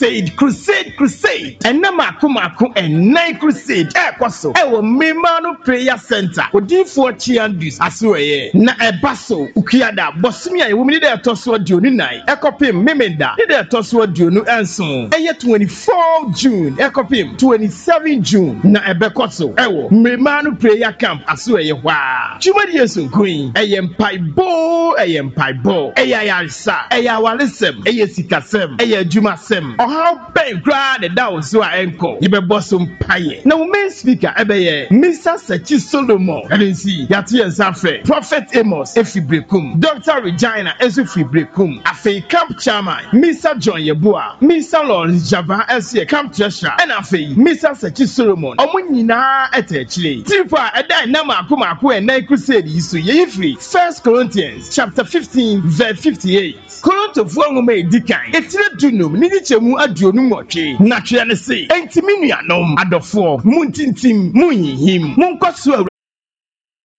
crusade and Namakumako and Nine Crusade Ekwaso Ewo Memano Prayer Center Odi for Chiandus Asweye Na Ebaso Ukiada Bosmia Wumi de Toswa Dionu Nai Ekopim Memenda de Toswa Dionu Enson Eye 24 June Ekopim 27 June Na Ebekoso Ewo Memano Prayer Camp Asweye Wa Chumadi Yesu Queen Eyem Paibo Eyarisa Eyawalisem Eyesikasem Eyajumasem How Ben Grad and down so I anchor. You be bossum paye. Now, main speaker, Mr. Sechi Solomon, and see Yati and Safe, Prophet Amos, Efibrekum, Dr. Regina, Ezufibrekum, Afe Camp Chairman, Mr. John Yebua, Mr. Lawrence Java, SC Camp Treasurer, and Afe, Mr. Sechi Solomon, Omunina Etechile, Tipa, and then Nama Kumaku and Nine Crusade, Yisu Yefri, 1 Corinthians, chapter 15, verse 58. Koronto Fuango me dikan, etire dunum, nidi chemu aduonu mwotwe, na twea ne se, enti minu anom, adofo, muntintim, munyihim, munkosua